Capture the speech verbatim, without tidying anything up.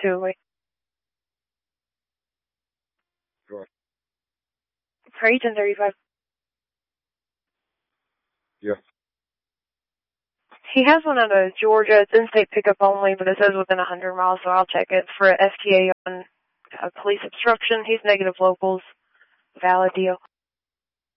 two. Wait. Sure. Sorry, ten thirty-five. Yeah. He has one out of Georgia. It's in-state pickup only, but it says within one hundred miles, so I'll check it for S T A on uh, police obstruction. He's negative locals. Valid deal.